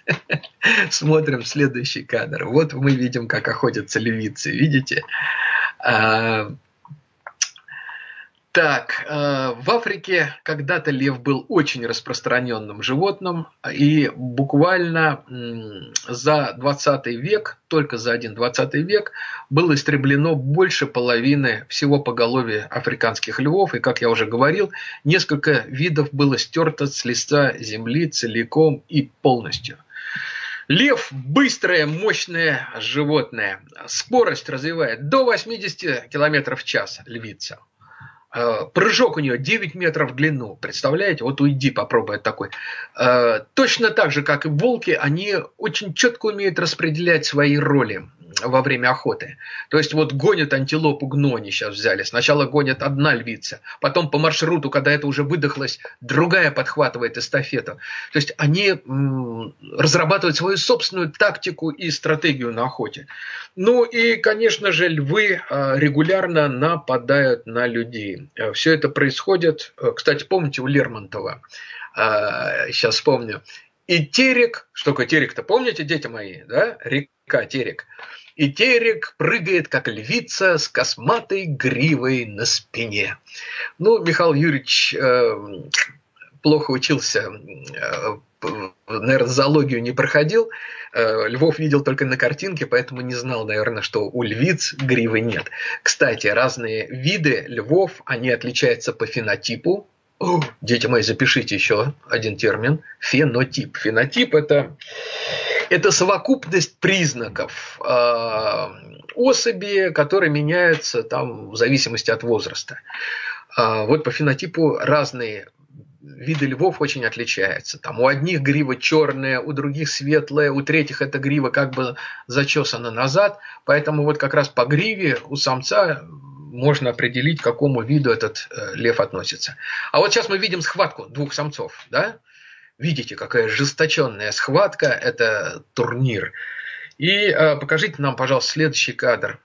Смотрим следующий кадр. Вот мы видим, как охотятся львицы. Видите? Так, в Африке когда-то лев был очень распространенным животным, и буквально за 20 век, только за один 20 век, было истреблено больше половины всего поголовья африканских львов, и, как я уже говорил, несколько видов было стерто с лица земли целиком и полностью. Лев – быстрое, мощное животное, скорость развивает до 80 км в час львица. Прыжок у нее 9 метров в длину. Представляете? Вот уйди, попробуй такой. Точно так же, как и волки, они очень четко умеют распределять свои роли во время охоты. То есть вот гонят антилопу гнони, сейчас взяли. Сначала гонят одна львица, потом по маршруту, когда это уже выдохлось, другая подхватывает эстафету. То есть они разрабатывают свою собственную тактику и стратегию на охоте. Ну и, конечно же, львы регулярно нападают на людей. Все это происходит, кстати, помните у Лермонтова, сейчас вспомню, и Терек, что такое Терек-то, помните, дети мои, да? Река Терек. И Терек прыгает, как львица, с косматой гривой на спине. Ну, Михаил Юрьевич плохо учился, наверное, зоологию не проходил, львов видел только на картинке, поэтому не знал, наверное, что у львиц гривы нет. Кстати, разные виды львов, они отличаются по фенотипу. Дети мои, запишите еще один термин – фенотип. Фенотип – это совокупность признаков особи, которые меняются там, в зависимости от возраста. Вот по фенотипу разные виды львов очень отличаются. Там у одних грива черная, у других светлая, у третьих эта грива как бы зачесана назад. Поэтому вот как раз по гриве у самца можно определить, к какому виду этот лев относится. А вот сейчас мы видим схватку двух самцов. Да? Видите, какая ожесточенная схватка, это турнир. И покажите нам, пожалуйста, следующий кадр.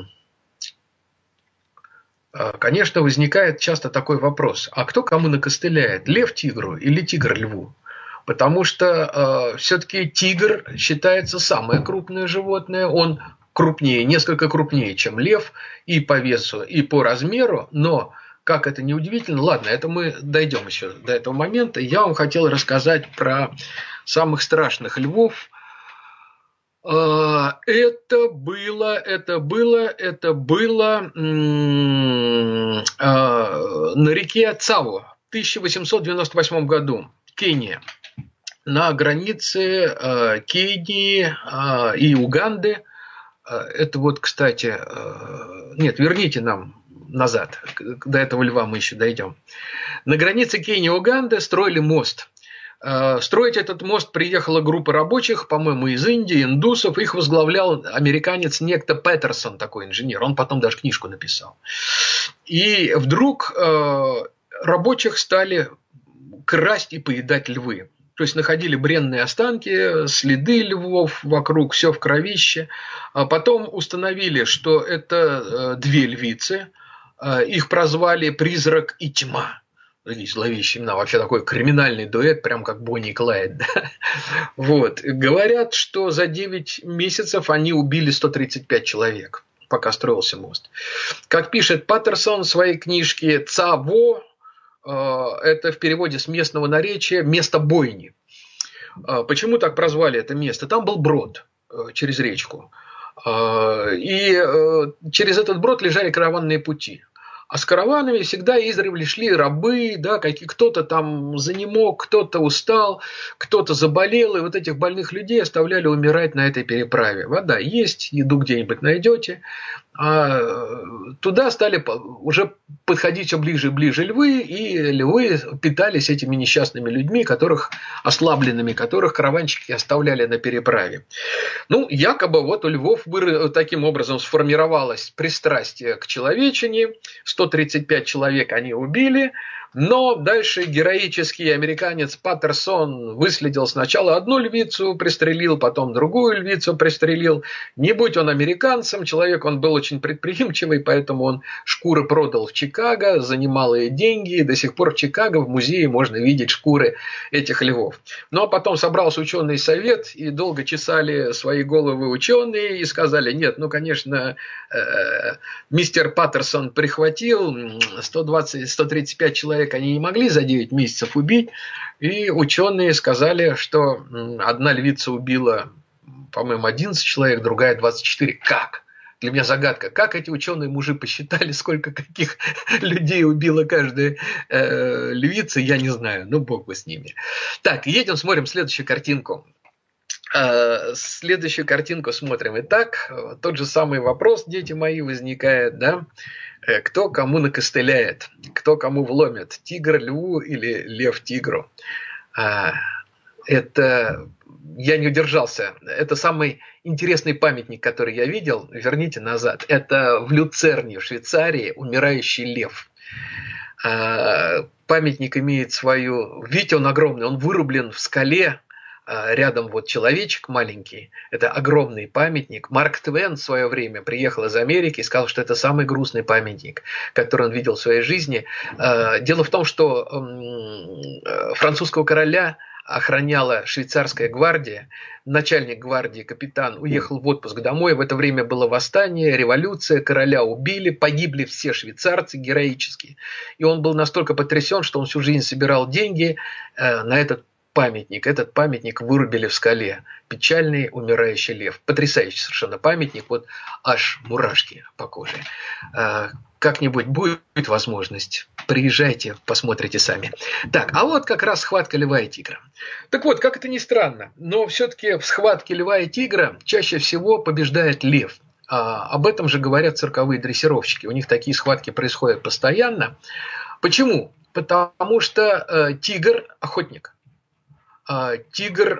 Конечно, возникает часто такой вопрос, а кто кому накостыляет, лев тигру или тигр льву? Потому что все-таки тигр считается самое крупное животное, он крупнее, несколько крупнее, чем лев и по весу, и по размеру, но, как это ни удивительно, ладно, это мы дойдем еще до этого момента, я вам хотел рассказать про самых страшных львов. Это было на реке Цаво в 1898 году, Кения, на границе Кении и Уганды. Это вот, кстати, нет, верните нам назад, до этого льва мы еще дойдем. На границе Кении и Уганды строили мост. Строить этот мост приехала группа рабочих, по-моему, из Индии, индусов. Их возглавлял американец некто Петерсон, такой инженер. Он потом даже книжку написал. И вдруг рабочих стали красть и поедать львы. То есть находили бренные останки, следы львов вокруг, все в кровище. Потом установили, что это две львицы. Их прозвали «Призрак» и «Тьма». Зловещие имена, вообще такой криминальный дуэт, прям как Бонни и Клайд. Да? Вот. Говорят, что за 9 месяцев они убили 135 человек, пока строился мост. Как пишет Паттерсон в своей книжке, Цаво – это в переводе с местного наречия место бойни. Почему так прозвали это место? Там был брод через речку. И через этот брод лежали караванные пути. А с караванами всегда издревле шли рабы, да, кто-то там занемог, кто-то устал, кто-то заболел, и вот этих больных людей оставляли умирать на этой переправе. Вода есть, еду где-нибудь найдете. А туда стали уже подходить все ближе и ближе львы, и львы питались этими несчастными людьми, ослабленными, которых караванщики оставляли на переправе. Ну, якобы вот у львов таким образом сформировалось пристрастие к человечине, 135 человек они убили, Но дальше героический американец Паттерсон выследил сначала одну львицу, пристрелил, потом другую львицу пристрелил. Не будь он американцем, человек он был очень предприимчивый, поэтому он шкуры продал в Чикаго за немалые деньги. И до сих пор в Чикаго в музее можно видеть шкуры этих львов. Но потом собрался ученый совет, и долго чесали свои головы ученые и сказали: нет, ну, конечно, мистер Паттерсон прихватил 120-135 человек, они не могли за 9 месяцев убить, и ученые сказали, что одна львица убила, по-моему, 11 человек, другая 24. Как? Для меня загадка. Как эти ученые-мужи посчитали, сколько каких людей убила каждая львица, я не знаю. Ну, бог бы с ними. Так, едем, смотрим следующую картинку. Следующую картинку смотрим. Итак, тот же самый вопрос, дети мои, возникает, да? Кто кому накостыляет, кто кому вломит, тигр льву или лев тигру. Это, я не удержался, это самый интересный памятник, который я видел, верните назад, это в Люцерне, в Швейцарии, умирающий лев. Памятник имеет свою, видите, он огромный, он вырублен в скале, рядом вот человечек маленький, это огромный памятник. Марк Твен в свое время приехал из Америки и сказал, что это самый грустный памятник, который он видел в своей жизни. Дело в том, что французского короля охраняла швейцарская гвардия. Начальник гвардии, капитан, уехал в отпуск домой. В это время было восстание, революция, короля убили, погибли все швейцарцы героически. И он был настолько потрясен, что он всю жизнь собирал деньги на этот памятник. Этот памятник вырубили в скале. Печальный умирающий лев. Потрясающий совершенно памятник. Вот аж мурашки по коже. Как-нибудь будет возможность, приезжайте, посмотрите сами. Так, а вот как раз схватка льва и тигра. Так вот, как это ни странно, но все-таки в схватке льва и тигра чаще всего побеждает лев. Об этом же говорят цирковые дрессировщики. У них такие схватки происходят постоянно. Почему? Потому что тигр – охотник. Тигр,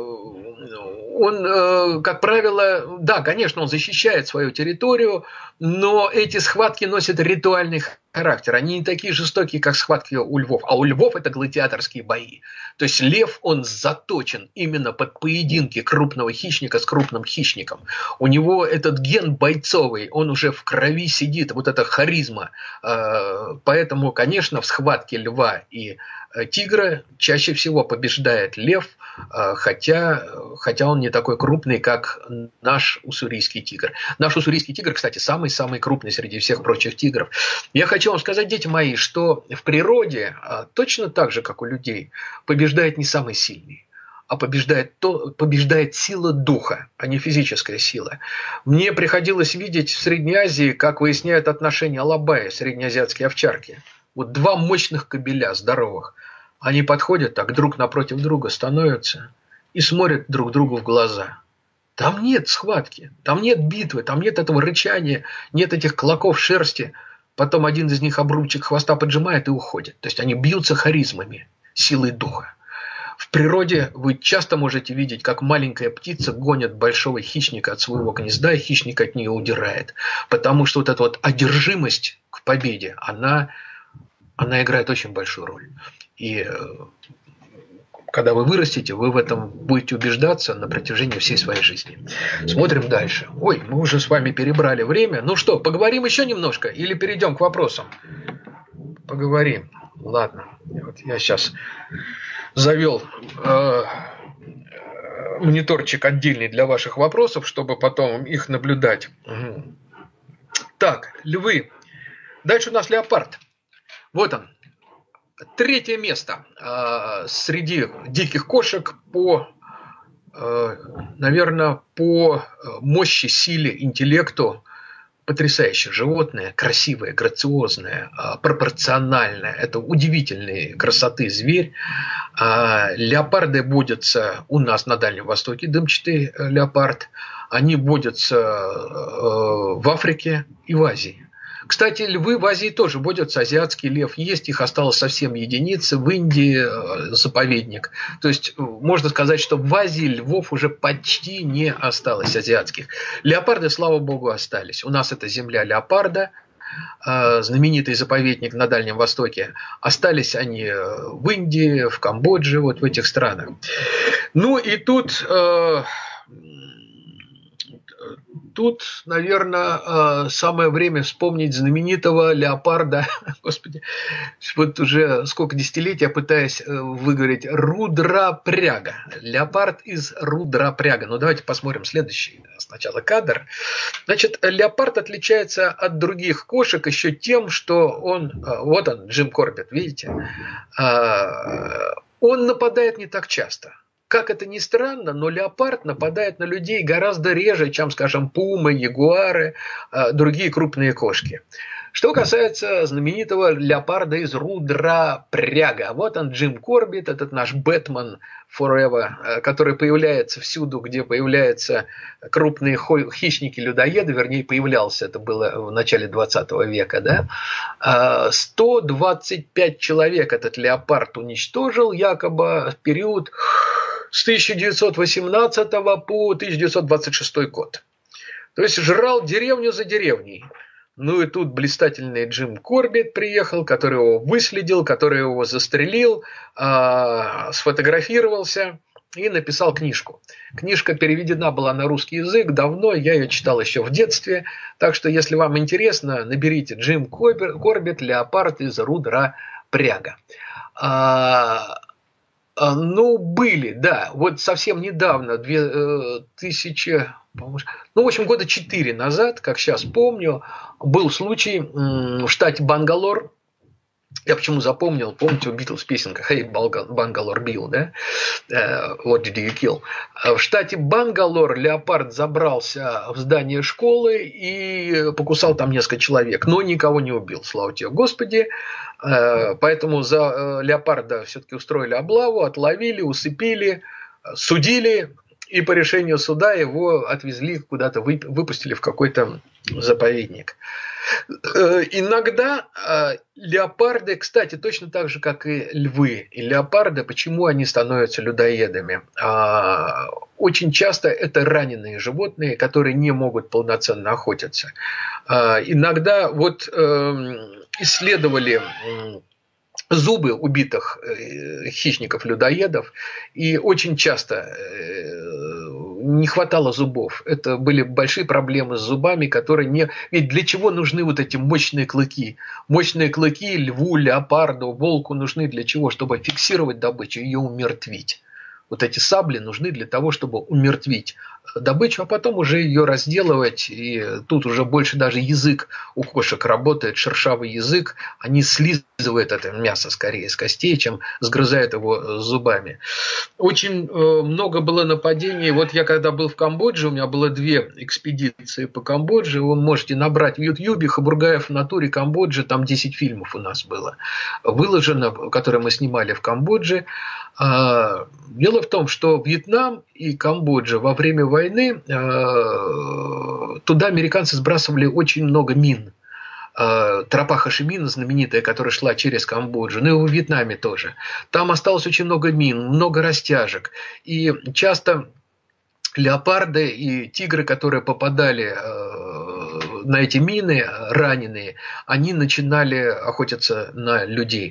он, как правило, да, конечно, он защищает свою территорию, но эти схватки носят ритуальный характер. Они не такие жестокие, как схватки у львов. А у львов это гладиаторские бои. То есть лев, он заточен именно под поединки крупного хищника с крупным хищником. У него этот ген бойцовый, он уже в крови сидит, вот эта харизма. Поэтому, конечно, в схватке льва и тигра чаще всего побеждает лев, хотя он не такой крупный, как наш уссурийский тигр. Наш уссурийский тигр, кстати, самый-самый крупный среди всех прочих тигров. Я хочу вам сказать, дети мои, что в природе, точно так же, как у людей, побеждает не самый сильный, а побеждает сила духа, а не физическая сила. Мне приходилось видеть в Средней Азии, как выясняют отношения алабаи, среднеазиатские овчарки. Вот два мощных кобеля, здоровых, они подходят так друг напротив друга, становятся и смотрят друг другу в глаза. Там нет схватки, там нет битвы, там нет этого рычания, нет этих клоков шерсти. Потом один из них обрубчик хвоста поджимает и уходит. То есть они бьются харизмами, силой духа. В природе вы часто можете видеть, как маленькая птица гонит большого хищника от своего гнезда, и хищник от нее удирает. Потому что вот эта вот одержимость к победе, она играет очень большую роль. И когда вы вырастете, вы в этом будете убеждаться на протяжении всей своей жизни. Смотрим дальше. Ой, мы уже с вами перебрали время. Ну что, поговорим еще немножко или перейдем к вопросам? Поговорим. Ладно. Вот я сейчас завел мониторчик отдельный для ваших вопросов, чтобы потом их наблюдать. Так, львы. Дальше у нас леопард. Вот он. Третье место среди диких кошек наверное, по мощи, силе, интеллекту. Потрясающее животное, красивое, грациозное, пропорциональное. Это удивительной красоты зверь. Леопарды водятся у нас на Дальнем Востоке, дымчатый леопард. Они водятся в Африке и в Азии. Кстати, львы в Азии тоже водятся, азиатский лев есть, их осталось совсем единицы, в Индии заповедник. То есть можно сказать, что в Азии львов уже почти не осталось азиатских. Леопарды, слава богу, остались. У нас это земля леопарда, знаменитый заповедник на Дальнем Востоке. Остались они в Индии, в Камбодже, вот в этих странах. Ну и Тут, наверное, самое время вспомнить знаменитого леопарда, господи, вот уже сколько десятилетий я пытаюсь выговорить, Рудрапряга. Леопард из Рудрапряга. Ну, давайте посмотрим следующий сначала кадр. Значит, леопард отличается от других кошек еще тем, что вот он, Джим Корбет, видите, он нападает не так часто. Как это ни странно, но леопард нападает на людей гораздо реже, чем, скажем, пумы, ягуары, другие крупные кошки. Что касается знаменитого леопарда из Рудрапряга. Вот он, Джим Корбет, этот наш Бэтмен Forever, который появляется всюду, где появляются крупные хищники-людоеды, вернее, появлялся, это было в начале 20 века, да? 125 человек этот леопард уничтожил, якобы в период с 1918 по 1926 год. То есть жрал деревню за деревней. Ну и тут блистательный Джим Корбет приехал, который его выследил, который его застрелил, сфотографировался и написал книжку. Книжка переведена была на русский язык давно, я ее читал еще в детстве. Так что, если вам интересно, наберите Джим Корбет, леопард из Рудрапряга. Ну, были, да, вот совсем недавно, 2000, в общем, года 4 назад, как сейчас помню, был случай в штате Бангалор. Я почему запомнил, помните, у Битлз песенка «Hey, Bangalore Bill», да? «What did you kill?» В штате Бангалор леопард забрался в здание школы и покусал там несколько человек, но никого не убил, слава тебе Господи. Поэтому за леопарда все-таки устроили облаву, отловили, усыпили, судили, и по решению суда его отвезли куда-то, выпустили в какой-то заповедник. Иногда леопарды, кстати, точно так же, как и львы и леопарды, почему они становятся людоедами? Очень часто это раненые животные, которые не могут полноценно охотиться. Иногда вот исследовали зубы убитых хищников-людоедов, и очень часто не хватало зубов. Это были большие проблемы с зубами, которые не... Ведь для чего нужны вот эти мощные клыки? Мощные клыки льву, леопарду, волку нужны для чего? Чтобы фиксировать добычу, ее умертвить. Вот эти сабли нужны для того, чтобы умертвить добычу, а потом уже ее разделывать. И тут уже больше даже язык у кошек работает, шершавый язык. Они слизывают это мясо скорее с костей, чем сгрызают его зубами. Очень много было нападений. Вот я когда был в Камбодже, у меня было 2 экспедиции по Камбодже. Вы можете набрать в Ютьюбе «Хабургаев в натуре Камбоджи». Там 10 фильмов у нас было выложено, которые мы снимали в Камбодже. Дело в том, что Вьетнам и Камбоджа во время войны, туда американцы сбрасывали очень много мин. Тропа Хошимина знаменитая, которая шла через Камбоджу, ну и во Вьетнаме тоже. Там осталось очень много мин, много растяжек. И часто леопарды и тигры, которые попадали на эти мины, раненые, они начинали охотиться на людей.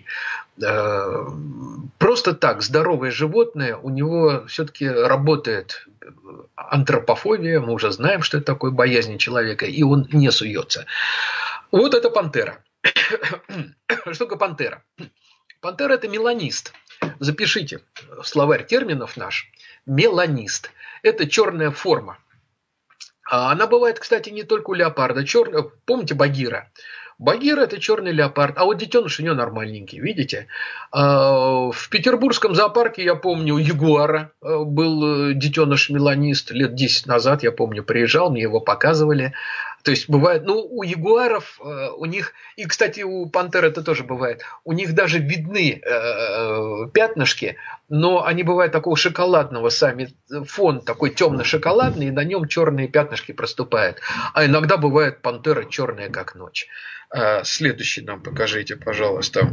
Просто так, здоровое животное, у него все-таки работает антропофобия, мы уже знаем, что это такое, боязнь человека, и он не суется. Вот это пантера. Что такое пантера? Пантера – это меланист. Запишите в словарь терминов наш. Меланист. Это черная форма. Она бывает, кстати, не только у леопарда. Помните Багира? Багира – это черный леопард, а вот детеныш у него нормальненький, видите? В петербургском зоопарке, я помню, у ягуара был детеныш-меланист лет 10 назад, я помню, приезжал, мне его показывали. То есть бывает, ну, у ягуаров, у них, и, кстати, у пантер это тоже бывает, у них даже видны пятнышки, но они бывают такого шоколадного сами, фон такой темно-шоколадный, и на нем черные пятнышки проступают. А иногда бывает пантера черная, как ночь. Следующий нам покажите, пожалуйста.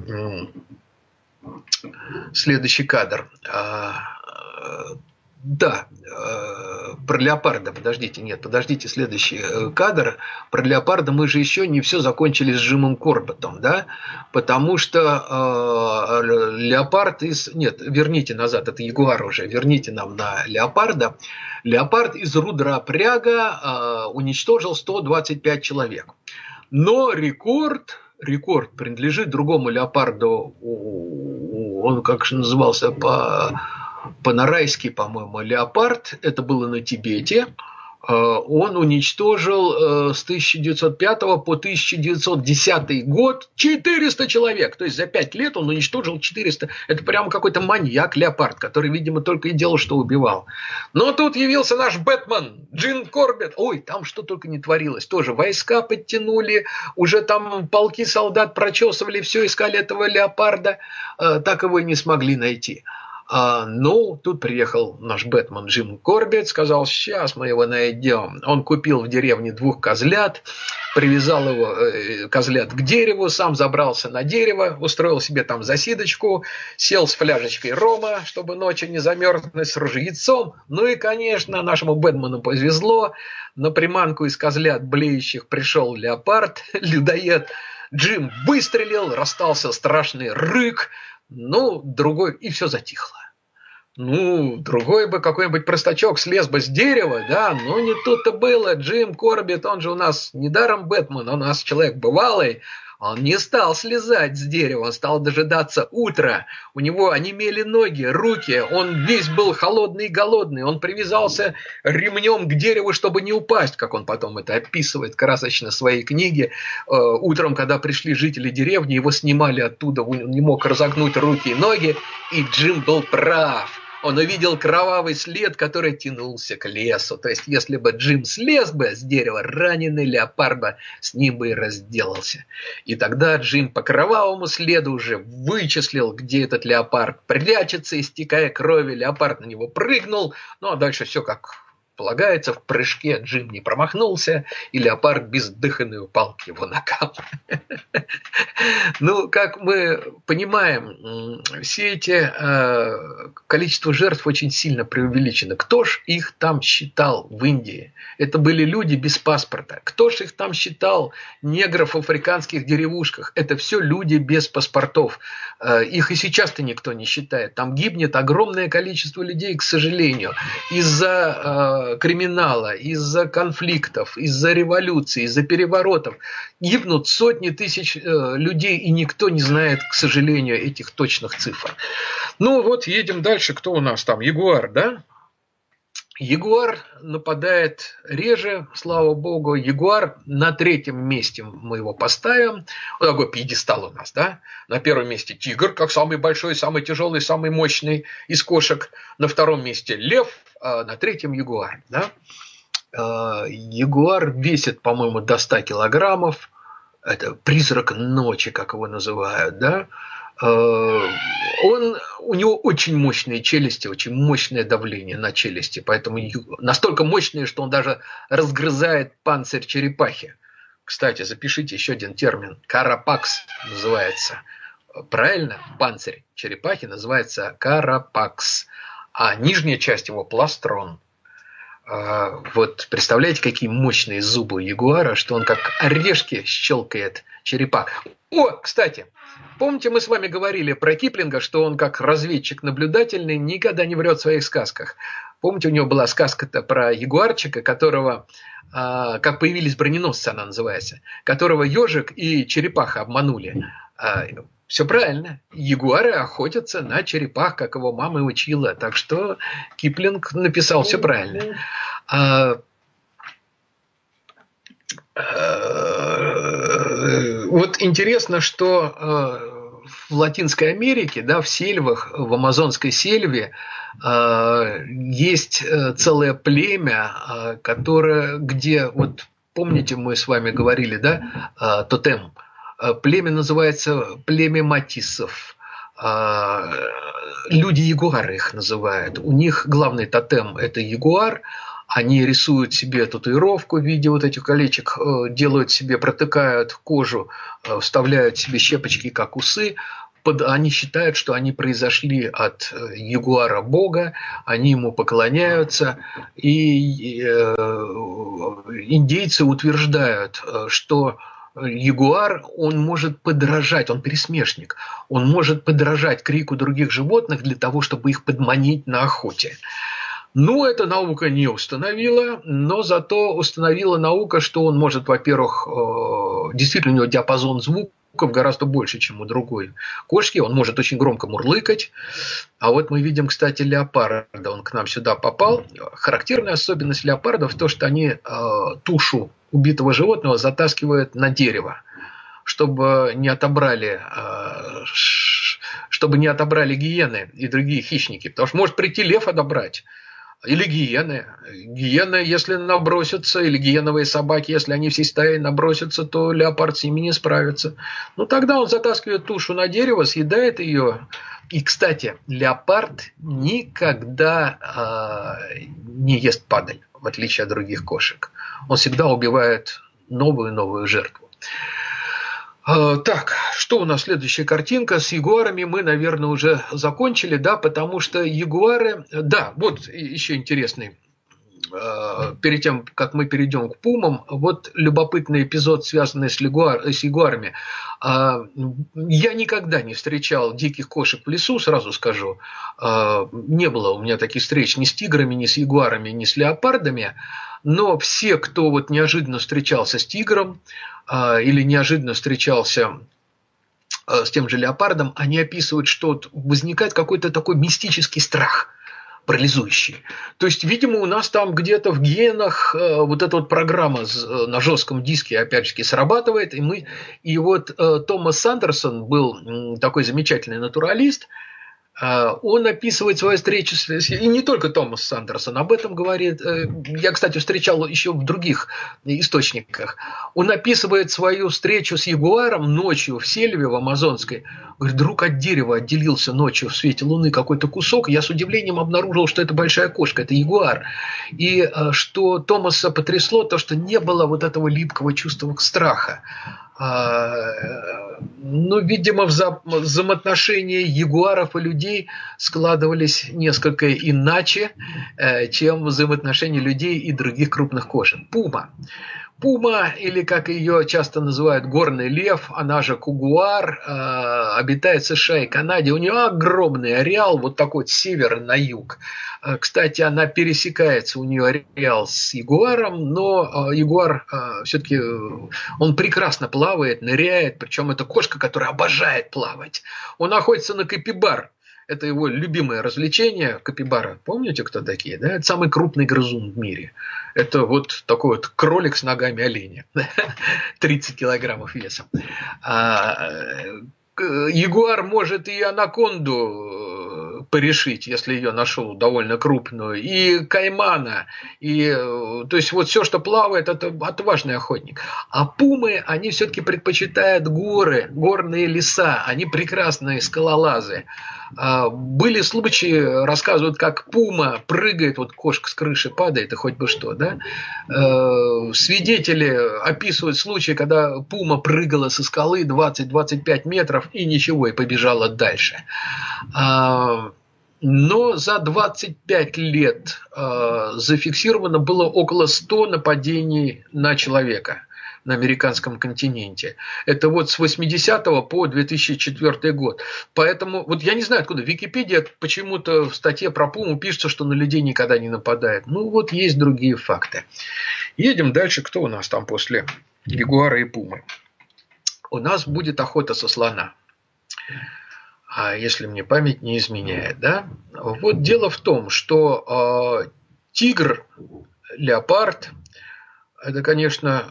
Следующий кадр. Да, про леопарда, подождите, следующий кадр. Про леопарда мы же еще не все закончили с Джимом Корбеттом, да? Потому что леопард верните назад, это ягуар уже, верните нам на леопарда. Леопард из рудропряга уничтожил 125 человек. Но рекорд принадлежит другому леопарду, он как же назывался, Панарайский, по-моему, леопард, это было на Тибете. Он уничтожил с 1905 по 1910 год 400 человек. То есть за 5 лет он уничтожил 400. Это прямо какой-то маньяк-леопард, который, видимо, только и делал, что убивал. Но тут явился наш Бэтмен, Джим Корбетт. Ой, там что только не творилось. Тоже войска подтянули, уже там полки солдат прочесывали, все искали этого леопарда. Так его и не смогли найти. Ну, тут приехал наш Бэтмен Джим Корбетт, сказал, сейчас мы его найдем. Он купил в деревне 2 козлят, привязал его, козлят, к дереву, сам забрался на дерево, устроил себе там засидочку, сел с фляжечкой рома, чтобы ночью не замерзнуть, с ружьецом. Ну и, конечно, нашему Бэтмену повезло. На приманку из козлят блеющих пришел леопард, людоед. Джим выстрелил, расстался страшный рык. Ну, другой, и все затихло. Ну, другой бы какой-нибудь простачок слез бы с дерева, да, но не тут-то было. Джим Корбетт, он же у нас недаром Бэтмен, он у нас человек бывалый. Он не стал слезать с дерева, он стал дожидаться утра. У него онемели ноги, руки, он весь был холодный и голодный. Он привязался ремнем к дереву, чтобы не упасть, как он потом это описывает красочно в своей книге. Утром, когда пришли жители деревни, его снимали оттуда, он не мог разогнуть руки и ноги, и Джим был прав. Он увидел кровавый след, который тянулся к лесу. То есть, если бы Джим слез бы с дерева, раненый леопард бы с ним бы и разделался. И тогда Джим по кровавому следу уже вычислил, где этот леопард прячется, истекая кровью. Леопард на него прыгнул. Ну, а дальше все как полагается. В прыжке Джим не промахнулся, и леопард бездыханный упал к его ногам. Ну, как мы понимаем, все эти количество жертв очень сильно преувеличено. Кто ж их там считал в Индии? Это были люди без паспорта. Кто ж их там считал негров в африканских деревушках? Это все люди без паспортов. Их и сейчас-то никто не считает. Там гибнет огромное количество людей, к сожалению, из-за криминала, из-за конфликтов, из-за революции, из-за переворотов. Гибнут сотни тысяч людей, и никто не знает, к сожалению, этих точных цифр. Ну вот, едем дальше. Кто у нас там? Ягуар, да? Ягуар нападает реже, слава богу. Ягуар на 3-м месте мы его поставим. Вот такой пьедестал у нас, да? На 1-м месте тигр, как самый большой, самый тяжелый, самый мощный из кошек. На 2-м месте лев, а на 3-м ягуар, да? Ягуар весит, по-моему, до 100 килограммов. Это призрак ночи, как его называют, да? У него очень мощные челюсти, очень мощное давление на челюсти, поэтому настолько мощные, что он даже разгрызает панцирь черепахи. Кстати, запишите еще один термин. Карапакс называется. Правильно? Панцирь черепахи называется карапакс, а нижняя часть его пластрон. Вот представляете, какие мощные зубы у ягуара, что он как орешки щелкает черепах. О, кстати, помните, мы с вами говорили про Киплинга, что он как разведчик наблюдательный никогда не врет в своих сказках. Помните, у него была сказка-то про ягуарчика, которого, как появились броненосцы, она называется, которого ежик и черепаха обманули. Все правильно. Ягуары охотятся на черепах, как его мама учила. Так что Киплинг написал все правильно. Вот интересно, что в Латинской Америке, да, в сельвах, в амазонской сельве есть целое племя, которое, где, вот помните, мы с вами говорили, да, тотем. Племя называется племя матиссов. Люди-ягуары их называют. У них главный тотем – это ягуар. Они рисуют себе татуировку в виде вот этих колечек, делают себе, протыкают кожу, вставляют себе щепочки, как усы. они считают, что они произошли от ягуара бога, они ему поклоняются, и индейцы утверждают, что ягуар, он может подражать, он пересмешник, он может подражать крику других животных для того, чтобы их подманить на охоте. Ну, эта наука не установила, но зато установила наука, что он может, во-первых, действительно у него диапазон звуков гораздо больше, чем у другой кошки, он может очень громко мурлыкать. А вот мы видим, кстати, леопарда, он к нам сюда попал. Характерная особенность леопардов то, что они тушу убитого животного затаскивают на дерево, чтобы не отобрали гиены и другие хищники. Потому что может прийти лев отобрать. Или гиены. Гиены, если набросятся, или гиеновые собаки, если они всей стаей набросятся, то леопард с ними не справится. Ну, тогда он затаскивает тушу на дерево, съедает ее. И, кстати, леопард никогда не ест падаль, в отличие от других кошек. Он всегда убивает новую и новую жертву. Так, что у нас следующая картинка? С ягуарами мы, наверное, уже закончили, да, потому что ягуары... Да, вот еще интересный. Перед тем, как мы перейдем к пумам, вот любопытный эпизод, связанный с ягуарами. Я никогда не встречал диких кошек в лесу, сразу скажу. Не было у меня таких встреч ни с тиграми, ни с ягуарами, ни с леопардами. Но все, кто вот неожиданно встречался с тигром или неожиданно встречался с тем же леопардом, они описывают, что возникает какой-то такой мистический страх парализующий. То есть, видимо, у нас там где-то в генах вот эта вот программа на жестком диске, опять же, срабатывает. И вот Томас Сандерсон был такой замечательный натуралист. Он описывает свою встречу и не только Томас Сандерсон об этом говорит. Я, кстати, встречал еще в других источниках. Он описывает свою встречу с ягуаром ночью в сельве в Амазонской. Говорит, вдруг от дерева отделился ночью в свете луны какой-то кусок. Я с удивлением обнаружил, что это большая кошка, это ягуар. И что Томаса потрясло, то, что не было вот этого липкого чувства страха. Ну, видимо, взаимоотношения ягуаров и людей складывались несколько иначе, чем взаимоотношения людей и других крупных кошек. Пума. Пума, или как ее часто называют горный лев, она же кугуар, обитает в США и Канаде. У нее огромный ареал, вот такой с севера на юг. Кстати, она пересекается, у нее ареал с ягуаром, но ягуар все-таки, он прекрасно плавает, ныряет, причем это кошка, которая обожает плавать. Он охотится на капибар. Это его любимое развлечение, капибара. Помните, кто такие? Да? Это самый крупный грызун в мире. Это вот такой вот кролик с ногами оленя. 30 килограммов весом. Ягуар может и анаконду порешить, если ее нашел довольно крупную, и каймана, то есть вот все, что плавает, это отважный охотник. А пумы, они все-таки предпочитают горы, горные леса, они прекрасные скалолазы. Были случаи, рассказывают, как пума прыгает, вот кошка с крыши падает, и хоть бы что, да? Свидетели описывают случаи, когда пума прыгала со скалы 20-25 метров и ничего, и побежала дальше. Но за 25 лет зафиксировано было около 100 нападений на человека на американском континенте. Это вот с 80 по 2004 год. Поэтому, вот я не знаю, откуда, Википедия почему-то в статье про пуму пишется, что на людей никогда не нападает. Ну, вот есть другие факты. Едем дальше. Кто у нас там после ягуара и пумы? У нас будет охота со слона. А если мне память не изменяет, да? Вот дело в том, что тигр, леопард, это, конечно,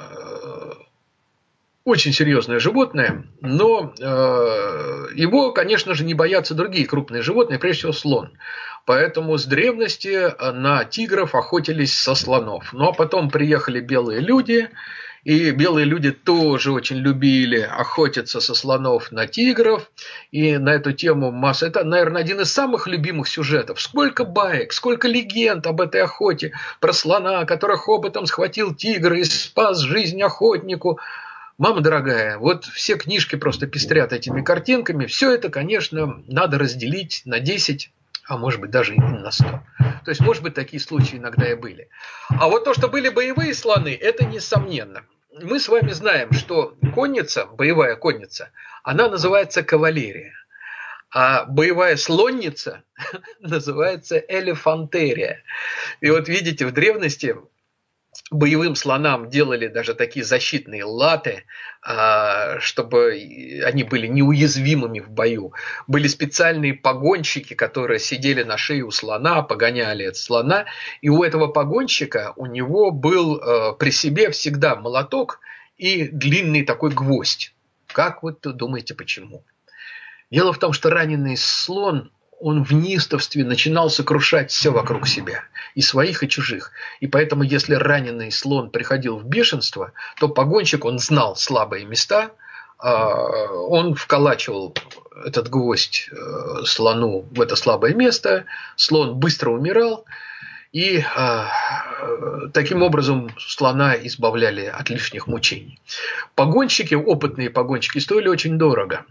очень серьезное животное, но его, конечно же, не боятся другие крупные животные, прежде всего слон. Поэтому с древности на тигров охотились со слонов. Ну а потом приехали белые люди, и белые люди тоже очень любили охотиться со слонов на тигров. И на эту тему масса. Это, наверное, один из самых любимых сюжетов. Сколько баек, сколько легенд об этой охоте про слона, который хоботом схватил тигра и спас жизнь охотнику. Мама дорогая, вот все книжки просто пестрят этими картинками. Все это, конечно, надо разделить на 10, а может быть даже и на 100. То есть, может быть, такие случаи иногда и были. А вот то, что были боевые слоны, это несомненно. Мы с вами знаем, что конница, боевая конница, она называется кавалерия. А боевая слонница называется элефантерия. И вот видите, в древности боевым слонам делали даже такие защитные латы, чтобы они были неуязвимыми в бою. Были специальные погонщики, которые сидели на шее у слона, погоняли от слона. И у этого погонщика, у него был при себе всегда молоток и длинный такой гвоздь. Как вы думаете, почему? Дело в том, что раненый слон, он в неистовстве начинал сокрушать все вокруг себя, и своих, и чужих. И поэтому, если раненый слон приходил в бешенство, то погонщик, он знал слабые места, он вколачивал этот гвоздь слону в это слабое место, слон быстро умирал, и таким образом слона избавляли от лишних мучений. Погонщики, опытные погонщики, стоили очень дорого.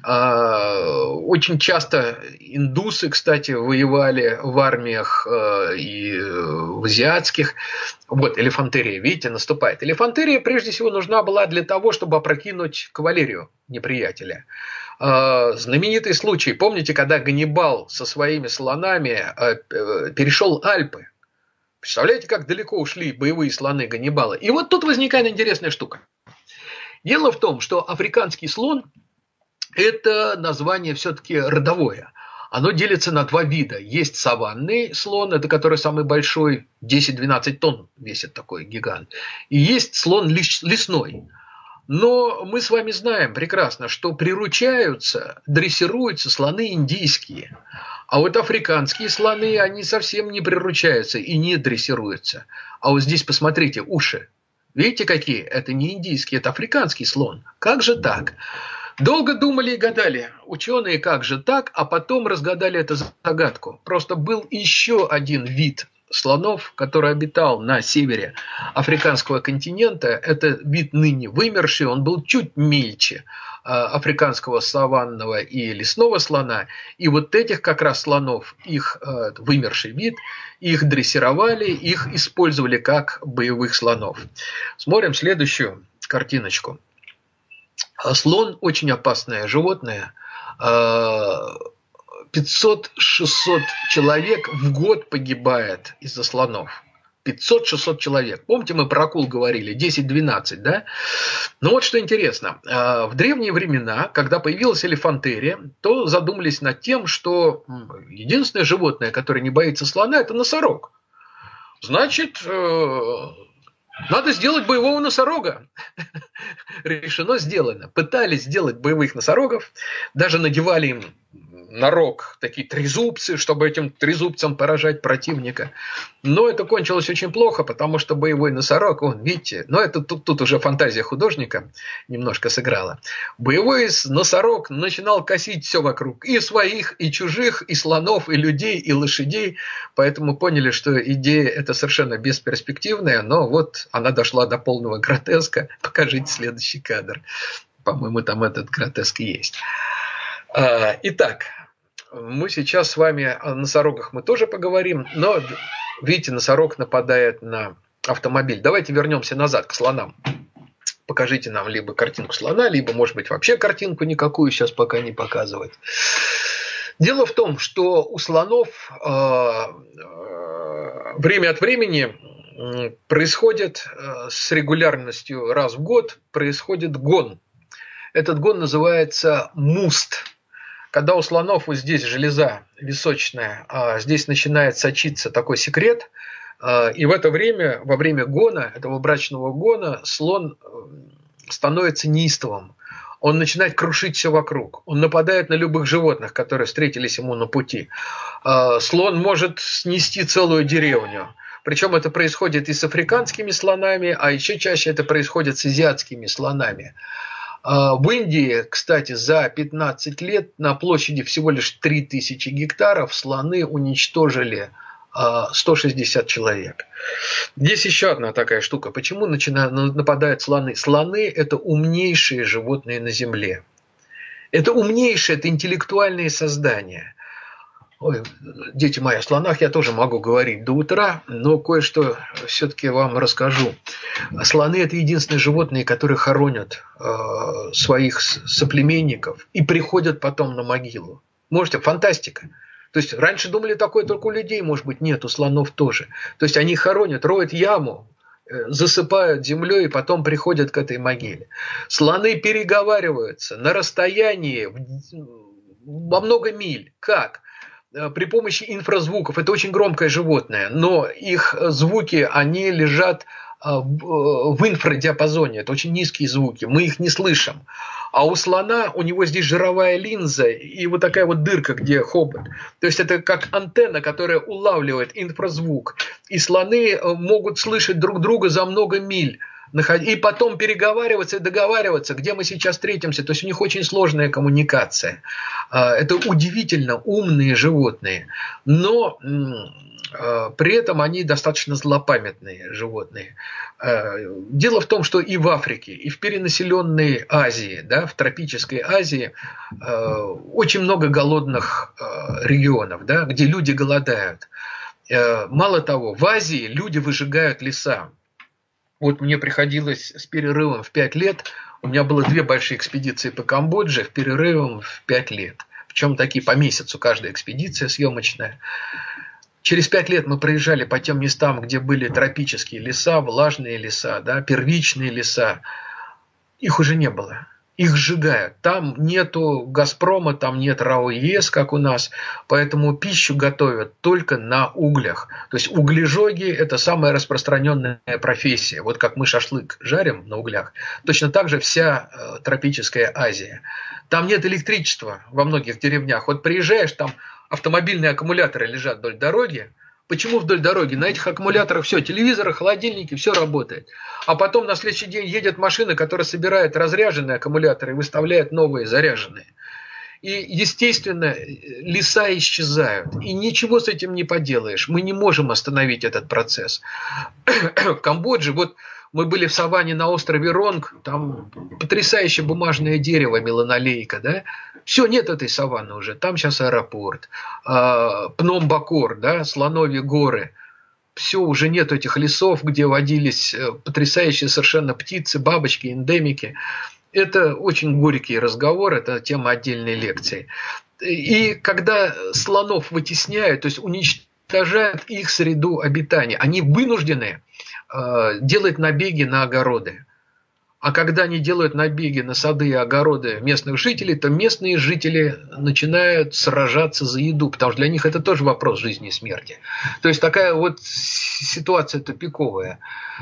Очень часто индусы, кстати, воевали в армиях и в азиатских. Вот элефантерия, видите, наступает. Элефантерия прежде всего нужна была для того, чтобы опрокинуть кавалерию неприятеля. Знаменитый случай, помните, когда Ганнибал со своими слонами перешел Альпы? Представляете, как далеко ушли боевые слоны Ганнибала? И вот тут возникает интересная штука. Дело в том, что африканский слон – это название все-таки родовое. Оно делится на два вида. Есть саванный слон, это который самый большой, 10-12 тонн весит такой гигант. И есть слон лесной. Но мы с вами знаем прекрасно, что приручаются, дрессируются слоны индийские. А вот африканские слоны, они совсем не приручаются и не дрессируются. А вот здесь посмотрите, уши. Видите какие? Это не индийский, это африканский слон. Как же так? Долго думали и гадали, ученые, как же так, а потом разгадали эту загадку. Просто был еще один вид слонов, который обитал на севере африканского континента. Это вид ныне вымерший, он был чуть мельче африканского саванного и лесного слона. И вот этих как раз слонов, их вымерший вид, их дрессировали, их использовали как боевых слонов. Смотрим следующую картиночку. Слон очень опасное животное. 500-600 человек в год погибает из-за слонов. 500-600 человек. Помните, мы про акул говорили, 10-12, да? Но вот что интересно. В древние времена, когда появилась элефантерия, то задумались над тем, что единственное животное, которое не боится слона, это носорог. Значит, надо сделать боевого носорога. Решено, сделано. Пытались сделать боевых носорогов, даже надевали им на рог такие трезубцы, чтобы этим трезубцам поражать противника. Но это кончилось очень плохо, потому что боевой носорог, вон, видите, но это тут уже фантазия художника немножко сыграла. Боевой носорог начинал косить все вокруг, и своих, и чужих, и слонов, и людей, и лошадей, поэтому поняли, что идея эта совершенно бесперспективная, но вот она дошла до полного гротеска. Покажите следующий кадр. По-моему, там этот гротеск есть. Итак, мы сейчас с вами о носорогах мы тоже поговорим, но, видите, носорог нападает на автомобиль. Давайте вернемся назад к слонам. Покажите нам либо картинку слона, либо, может быть, вообще картинку никакую сейчас пока не показывать. Дело в том, что у слонов время от времени происходит с регулярностью раз в год происходит гон. Этот гон называется муст. Когда у слонов вот здесь железа височная, здесь начинает сочиться такой секрет, и в это время, во время гона, этого брачного гона, слон становится неистовым. Он начинает крушить все вокруг. Он нападает на любых животных, которые встретились ему на пути. Слон может снести целую деревню. Причем это происходит и с африканскими слонами, а еще чаще это происходит с азиатскими слонами. В Индии, кстати, за 15 лет на площади всего лишь 3000 гектаров слоны уничтожили 160 человек. Здесь еще одна такая штука. Почему нападают слоны? Слоны – это умнейшие животные на Земле. Это умнейшие, это интеллектуальные создания. Ой, дети мои, о слонах я тоже могу говорить до утра, но кое-что все-таки вам расскажу. Слоны – это единственные животные, которые хоронят своих соплеменников и приходят потом на могилу. Можете, фантастика. То есть раньше думали, такое только у людей, может быть, нет, у слонов тоже. То есть они хоронят, роют яму, засыпают землей и потом приходят к этой могиле. Слоны переговариваются на расстоянии во много миль. Как? При помощи инфразвуков. Это очень громкое животное, но их звуки, они лежат в инфрадиапазоне. Это очень низкие звуки, мы их не слышим. А у слона, у него здесь жировая линза и вот такая вот дырка, где хобот. То есть это как антенна, которая улавливает инфразвук. И слоны могут слышать друг друга за много миль. И потом переговариваться и договариваться, где мы сейчас встретимся. То есть у них очень сложная коммуникация. Это удивительно умные животные. Но при этом они достаточно злопамятные животные. Дело в том, что и в Африке, и в перенаселенной Азии, да, в тропической Азии очень много голодных регионов, да, где люди голодают. Мало того, в Азии люди выжигают леса. Вот мне приходилось с перерывом в 5 лет, у меня было 2 большие экспедиции по Камбодже, в перерывом в 5 лет. Причем такие по месяцу каждая экспедиция съемочная. Через 5 лет мы проезжали по тем местам, где были тропические леса, влажные леса, да, первичные леса. Их уже не было. Их сжигают. Там нету «Газпрома», там нет РАО ЕС, как у нас. Поэтому пищу готовят только на углях. То есть углежоги – это самая распространенная профессия. Вот как мы шашлык жарим на углях, точно так же вся тропическая Азия. Там нет электричества во многих деревнях. Вот приезжаешь, там автомобильные аккумуляторы лежат вдоль дороги. Почему вдоль дороги? На этих аккумуляторах все, телевизоры, холодильники, все работает. А потом на следующий день едет машина, которая собирает разряженные аккумуляторы и выставляет новые заряженные. И, естественно, леса исчезают. И ничего с этим не поделаешь. Мы не можем остановить этот процесс. В Камбодже, вот мы были в саванне на острове Ронг, там потрясающее бумажное дерево, меланолейка, да? Все, нет этой саванны уже, там сейчас аэропорт. Пном-Бокор, да, Слоновьи горы. Все, уже нет этих лесов, где водились потрясающие совершенно птицы, бабочки, эндемики. Это очень горький разговор, это тема отдельной лекции. И когда слонов вытесняют, то есть уничтожают их среду обитания, они вынуждены делать набеги на огороды. А когда они делают набеги на сады и огороды местных жителей, то местные жители начинают сражаться за еду, потому что для них это тоже вопрос жизни и смерти. То есть такая вот ситуация тупиковая.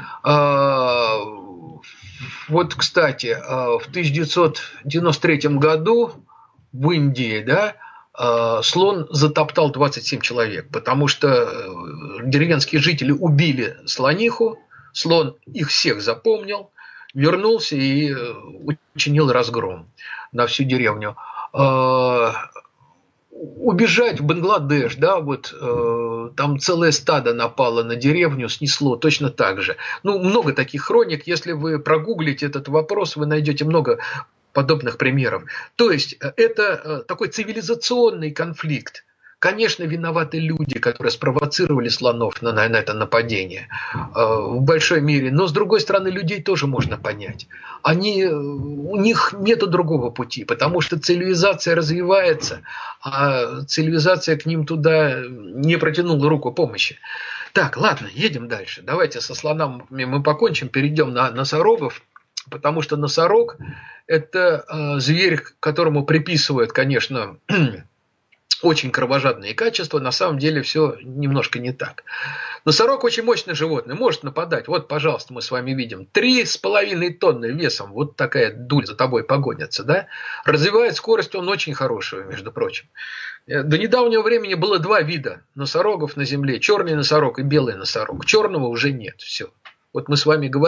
Вот, кстати, в 1993 году в Индии, да, слон затоптал 27 человек, потому что деревенские жители убили слониху, слон их всех запомнил, вернулся и учинил разгром на всю деревню. Убежать в Бангладеш, да, вот там целое стадо напало на деревню, снесло точно так же. Ну, много таких хроник, если вы прогуглите этот вопрос, вы найдете много подобных примеров. То есть это такой цивилизационный конфликт. Конечно, виноваты люди, которые спровоцировали слонов на это нападение в большой мере. Но, с другой стороны, людей тоже можно понять. У них нет другого пути, потому что цивилизация развивается, а цивилизация к ним туда не протянула руку помощи. Так, ладно, едем дальше. Давайте со слонами мы покончим, перейдем на носорогов. Потому что носорог – это зверь, которому приписывают, конечно, очень кровожадные качества, на самом деле все немножко не так. Носорог очень мощное животное, может нападать. Вот, пожалуйста, мы с вами видим. 3,5 тонны весом, вот такая дуль за тобой погонится, да? Развивает скорость он очень хорошую, между прочим. До недавнего времени было 2 вида носорогов на Земле. Черный носорог и белый носорог. Черного уже нет, все. Вот мы с вами говорим,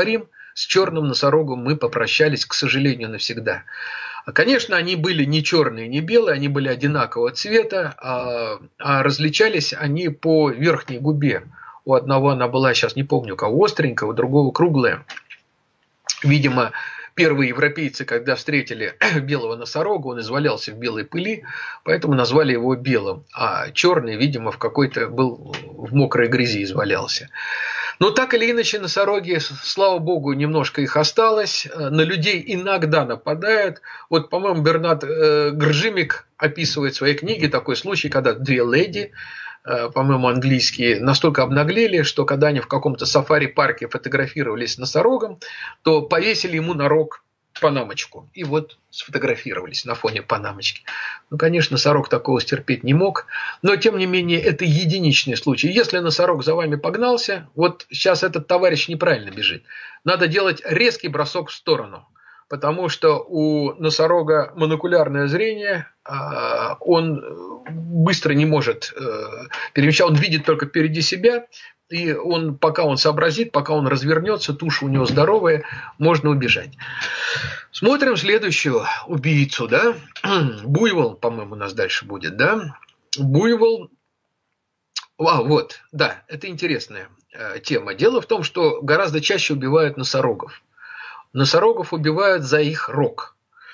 С черным носорогом мы попрощались, к сожалению, навсегда. Конечно, они были не черные, не белые, они были одинакового цвета, а различались они по верхней губе. У одного она была, сейчас не помню, у кого остренькая, у другого круглая. Видимо, первые европейцы, когда встретили белого носорога, он извалялся в белой пыли, поэтому назвали его белым. А черный, видимо, был в мокрой грязи извалялся. Но так или иначе, носороги, слава богу, немножко их осталось. На людей иногда нападают. Вот, по-моему, Бернард Гржимик описывает в своей книге такой случай, когда две леди, по-моему, английские, настолько обнаглели, что когда они в каком-то сафари-парке фотографировались с носорогом, то повесили ему на рог панамочку. И вот сфотографировались на фоне панамочки. Ну, конечно, носорог такого стерпеть не мог. Но, тем не менее, это единичный случай. Если носорог за вами погнался, вот сейчас этот товарищ неправильно бежит. Надо делать резкий бросок в сторону. Потому что у носорога монокулярное зрение, он быстро не может перемещаться, он видит только впереди себя, и пока он сообразит, пока он развернется, туша у него здоровая, можно убежать. Смотрим следующую убийцу, да? Буйвол, по-моему, у нас дальше будет, да? Буйвол. Вот, да, это интересная тема. Дело в том, что гораздо чаще убивают носорогов. Носорогов убивают за их рог.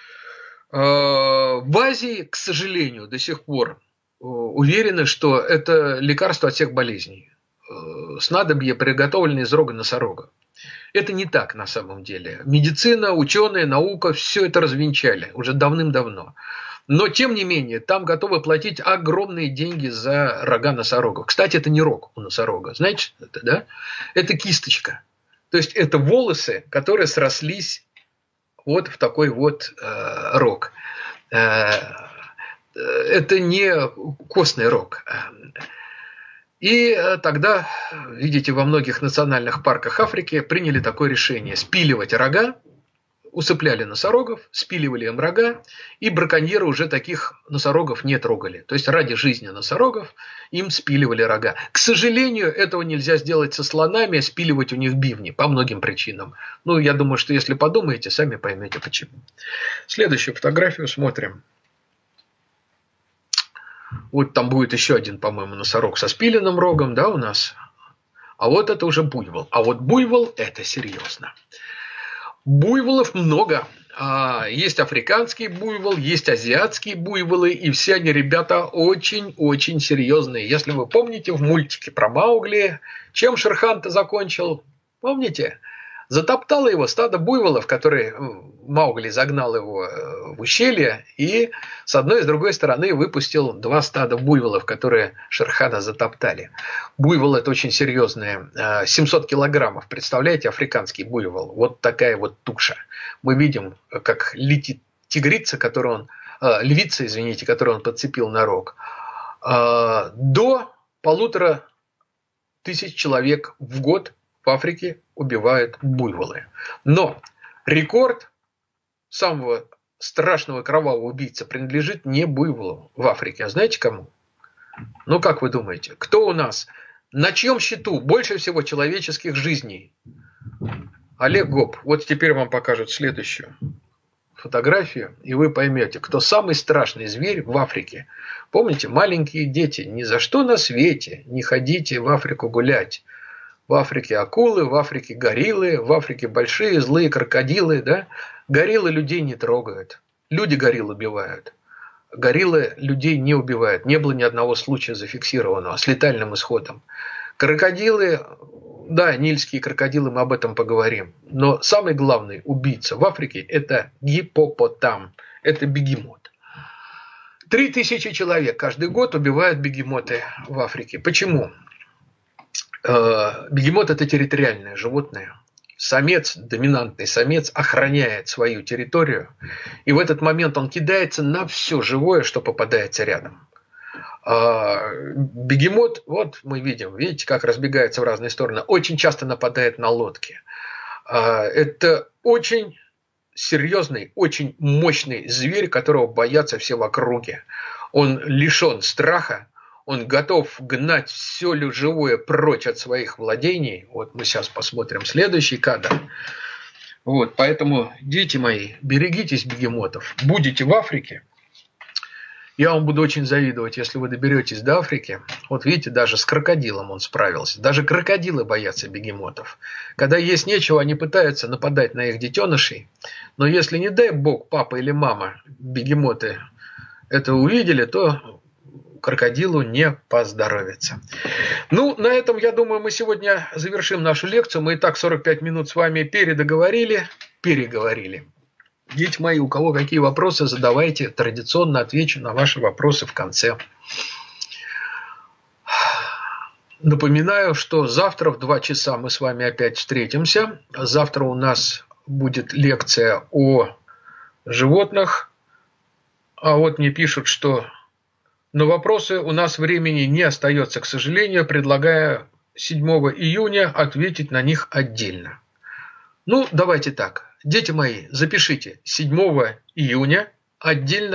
В Азии, к сожалению, до сих пор уверены, что это лекарство от всех болезней. Снадобье, приготовленное из рога носорога. Это не так на самом деле. Медицина, ученые, наука все это развенчали уже давным-давно. Но, тем не менее, там готовы платить огромные деньги за рога носорога. Кстати, это не рог у носорога. Знаете, что это, да? Это кисточка. То есть, это волосы, которые срослись вот в такой вот рог. Это не костный рог. И тогда, видите, во многих национальных парках Африки приняли такое решение: спиливать рога, усыпляли носорогов, спиливали им рога, и браконьеры уже таких носорогов не трогали. То есть ради жизни носорогов им спиливали рога. К сожалению, этого нельзя сделать со слонами, спиливать у них бивни по многим причинам. Ну, я думаю, что если подумаете, сами поймете почему. Следующую фотографию смотрим. Вот там будет еще один, по-моему, носорог со спиленным рогом, да, у нас. А вот это уже буйвол. А вот буйвол – это серьезно. Буйволов много. Есть африканский буйвол, есть азиатские буйволы, и все они, ребята, очень-очень серьезные. Если вы помните, в мультике про Маугли, чем Шер Хан-то закончил? Помните? Затоптало его стадо буйволов, которые Маугли загнал его в ущелье, и с одной и с другой стороны выпустил 2 стада буйволов, которые Шер Хана затоптали. Буйвол – это очень серьезное. 700 килограммов. Представляете, африканский буйвол? Вот такая вот туша. Мы видим, как летит тигрица, львица, извините, которую он подцепил на рог. До 1500 человек в год в Африке убивают буйволы. Но рекорд самого страшного кровавого убийцы принадлежит не буйволу в Африке. А знаете кому? Ну, как вы думаете, кто у нас? На чьем счету больше всего человеческих жизней? Олег Гоп. Вот теперь вам покажут следующую фотографию, и вы поймете, кто самый страшный зверь в Африке. Помните, маленькие дети, ни за что на свете не ходите в Африку гулять. В Африке акулы, в Африке гориллы, в Африке большие злые крокодилы. Да? Гориллы людей не трогают. Люди горилл убивают. Гориллы людей не убивают. Не было ни одного случая зафиксированного с летальным исходом. Крокодилы, да, нильские крокодилы, мы об этом поговорим. Но самый главный убийца в Африке – это гиппопотам. Это бегемот. 3000 человек каждый год убивают бегемоты в Африке. Почему? Бегемот – это территориальное животное. Самец, доминантный самец, охраняет свою территорию. И в этот момент он кидается на все живое, что попадается рядом. Бегемот, вот мы видим, видите, как разбегается в разные стороны, очень часто нападает на лодки. Это очень серьезный, очень мощный зверь, которого боятся все в округе. Он лишен страха. Он готов гнать все живое прочь от своих владений. Вот мы сейчас посмотрим следующий кадр. Вот, поэтому, дети мои, берегитесь бегемотов. Будете в Африке, я вам буду очень завидовать, если вы доберетесь до Африки. Вот видите, даже с крокодилом он справился. Даже крокодилы боятся бегемотов. Когда есть нечего, они пытаются нападать на их детенышей. Но если, не дай бог, папа или мама, бегемоты, это увидели, то крокодилу не поздоровится. Ну, на этом, я думаю, мы сегодня завершим нашу лекцию. Мы и так 45 минут с вами переговорили. Дети мои, у кого какие вопросы, задавайте. Традиционно отвечу на ваши вопросы в конце. Напоминаю, что завтра в 2 часа мы с вами опять встретимся. Завтра у нас будет лекция о животных. А вот мне пишут, что на вопросы у нас времени не остается, к сожалению. Предлагаю 7 июня ответить на них отдельно. Ну, давайте так. Дети мои, запишите. 7 июня отдельно